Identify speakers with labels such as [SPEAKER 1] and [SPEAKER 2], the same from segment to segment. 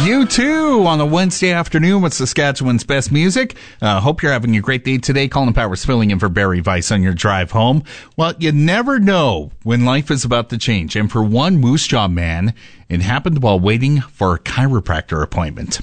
[SPEAKER 1] You too on a Wednesday afternoon with Saskatchewan's best music. Hope you're having a great day today. Colin Powers filling in for Barry Weiss on your drive home. Well, you never know when life is about to change. And for one Moose Jaw man, it happened while waiting for a chiropractor appointment.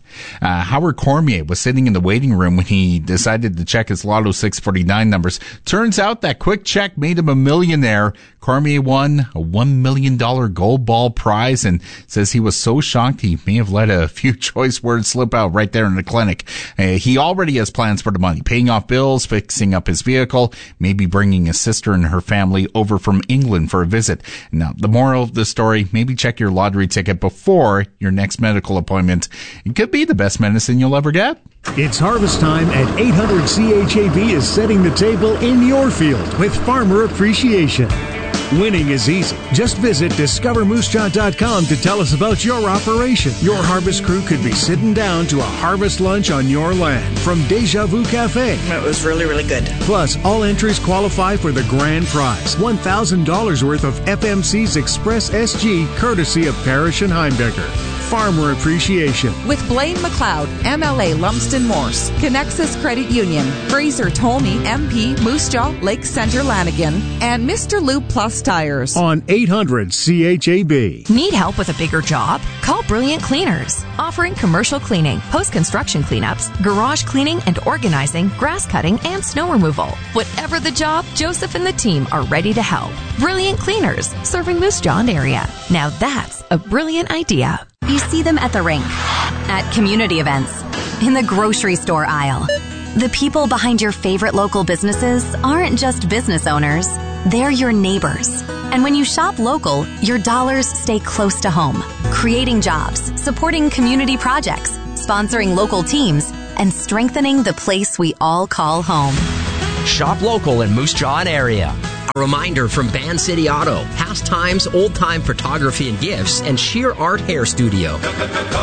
[SPEAKER 1] Howard Cormier was sitting in the waiting room when he decided to check his Lotto 649 numbers. Turns out that quick check made him a millionaire. Cormier won a $1 million gold ball prize and says he was so shocked he may have let a few choice words slip out right there in the clinic. He already has plans for the money, paying off bills, fixing up his vehicle, maybe bringing his sister and her family over from England for a visit. Now, the moral of the story, maybe check your lottery ticket before your next medical appointment. It could be the best medicine you'll ever get.
[SPEAKER 2] It's harvest time and 800 CHAB is setting the table in your field with Farmer Appreciation. Winning is easy. Just visit discovermoosejaw.com to tell us about your operation. Your harvest crew could be sitting down to a harvest lunch on your land from Deja Vu Cafe.
[SPEAKER 3] It was really, really good.
[SPEAKER 2] Plus, all entries qualify for the grand prize, $1,000 worth of FMC's Express SG, courtesy of Parrish and Heimbecker. Farmer Appreciation.
[SPEAKER 4] With Blaine McLeod, MLA Lumsden Morse, Connexus Credit Union, Fraser Tolney, MP, Moose Jaw, Lake Center Lanigan, and Mr. Lube Plus Tires.
[SPEAKER 2] On 800 CHAB.
[SPEAKER 5] Need help with a bigger job? Call Brilliant Cleaners. Offering commercial cleaning, post-construction cleanups, garage cleaning and organizing, grass cutting, and snow removal. Whatever the job, Joseph and the team are ready to help. Brilliant Cleaners, serving Moose Jaw and area. Now that's a brilliant idea.
[SPEAKER 6] You see them at the rink, at community events, in the grocery store aisle. The people behind your favorite local businesses aren't just business owners, they're your neighbors. And when you shop local, your dollars stay close to home, creating jobs, supporting community projects, sponsoring local teams, and strengthening the place we all call home.
[SPEAKER 7] Shop local in Moose Jaw and area. A reminder from Band City Auto, Pastimes, Old Time Photography and Gifts, and Sheer Art Hair Studio.